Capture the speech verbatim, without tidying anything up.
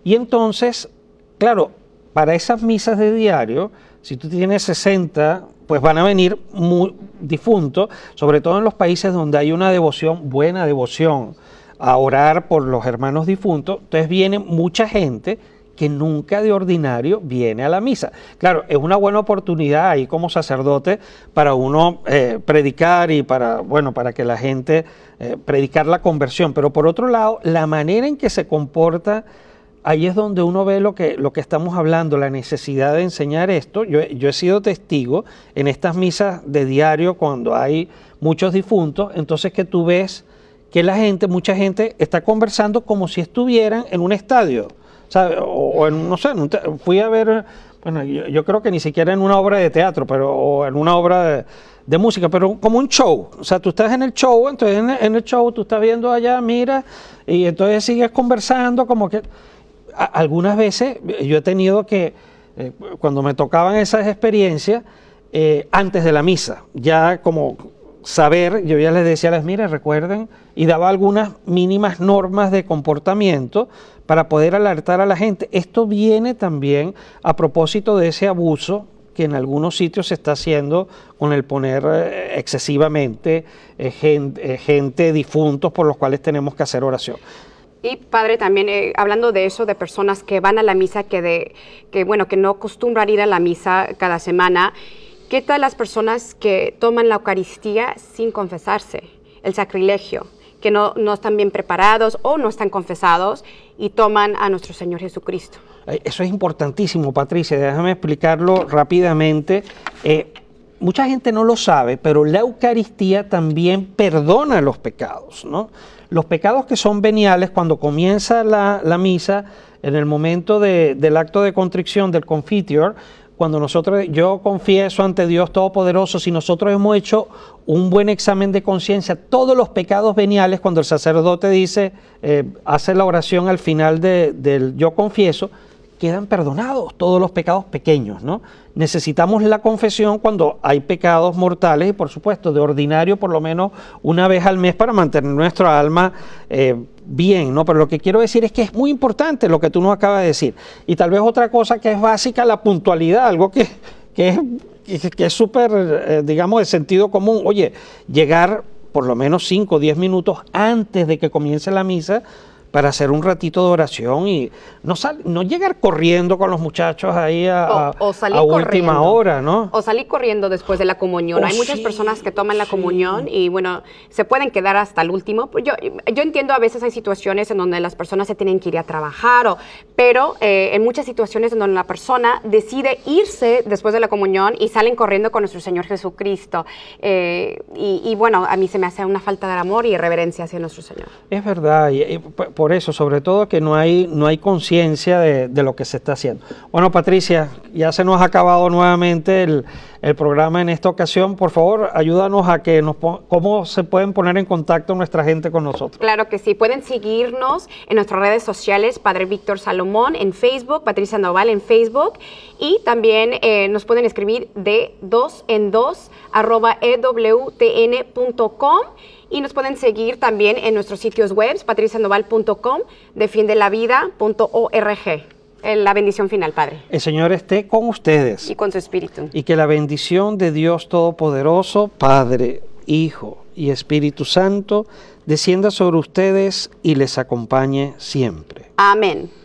Y entonces, claro, para esas misas de diario, si tú tienes sesenta, pues van a venir muy difuntos, sobre todo en los países donde hay una devoción, buena devoción, a orar por los hermanos difuntos. Entonces viene mucha gente que nunca de ordinario viene a la misa. Claro, es una buena oportunidad ahí como sacerdote para uno eh, predicar y para, bueno, para que la gente eh, predicar la conversión. Pero por otro lado, la manera en que se comporta, ahí es donde uno ve lo que, lo que estamos hablando, la necesidad de enseñar esto. Yo, yo he sido testigo en estas misas de diario cuando hay muchos difuntos, entonces que tú ves que la gente, mucha gente está conversando como si estuvieran en un estadio, ¿sabes? O, o en, no sé, en un te- fui a ver, bueno, yo, yo creo que ni siquiera en una obra de teatro, pero o en una obra de, de música, pero como un show. O sea, tú estás en el show, entonces en el, en el show tú estás viendo allá, mira, y entonces sigues conversando como que... A, algunas veces yo he tenido que, eh, cuando me tocaban esas experiencias, eh, antes de la misa, ya como saber, yo ya les decía a las, mira, recuerden, y daba algunas mínimas normas de comportamiento para poder alertar a la gente. Esto viene también a propósito de ese abuso que en algunos sitios se está haciendo con el poner eh, excesivamente eh, gente, eh, gente difuntos por los cuales tenemos que hacer oración. Y padre, también eh, hablando de eso, de personas que van a la misa, que, de, que, bueno, que no acostumbran ir a la misa cada semana, ¿qué tal las personas que toman la Eucaristía sin confesarse? El sacrilegio, que no, no están bien preparados o no están confesados y toman a nuestro Señor Jesucristo. Eso es importantísimo, Patricia, déjame explicarlo rápidamente. Eh, mucha gente no lo sabe, pero la Eucaristía también perdona los pecados, ¿no? Los pecados que son veniales, cuando comienza la, la misa, en el momento de, del acto de contrición, del confiteor, cuando nosotros, yo confieso ante Dios Todopoderoso, si nosotros hemos hecho un buen examen de conciencia, todos los pecados veniales, cuando el sacerdote dice, eh, hace la oración al final de, del yo confieso, quedan perdonados todos los pecados pequeños, ¿no? Necesitamos la confesión cuando hay pecados mortales y, por supuesto, de ordinario por lo menos una vez al mes para mantener nuestra alma eh, bien, ¿no? Pero lo que quiero decir es que es muy importante lo que tú nos acabas de decir. Y tal vez otra cosa que es básica, la puntualidad, algo que, que es que es súper, eh, digamos, de sentido común. Oye, llegar por lo menos cinco o diez minutos antes de que comience la misa para hacer un ratito de oración y no, sal, no llegar corriendo con los muchachos ahí a, o, o salir a última hora, ¿no? O salir corriendo después de la comunión. Oh, Hay muchas sí, personas que toman la sí. comunión y, bueno, se pueden quedar hasta el último. Yo, yo entiendo, a veces hay situaciones en donde las personas se tienen que ir a trabajar, o, pero eh, en muchas situaciones en donde la persona decide irse después de la comunión y salen corriendo con nuestro Señor Jesucristo. Eh, y, y, bueno, a mí se me hace una falta de amor y reverencia hacia nuestro Señor. Es verdad, y, y por eso, sobre todo que no hay, no hay conciencia de, de lo que se está haciendo. Bueno, Patricia, ya se nos ha acabado nuevamente el, el programa en esta ocasión. Por favor, ayúdanos a que nos cómo se pueden poner en contacto nuestra gente con nosotros. Claro que sí, pueden seguirnos en nuestras redes sociales, Padre Víctor Salomón en Facebook, Patricia Noval en Facebook, y también eh, nos pueden escribir de dos en dos arroba e w t n punto com. Y nos pueden seguir también en nuestros sitios web, patricia noval punto com, defiende la vida punto org. La bendición final, Padre. El Señor esté con ustedes. Y con su espíritu. Y que la bendición de Dios Todopoderoso, Padre, Hijo y Espíritu Santo, descienda sobre ustedes y les acompañe siempre. Amén.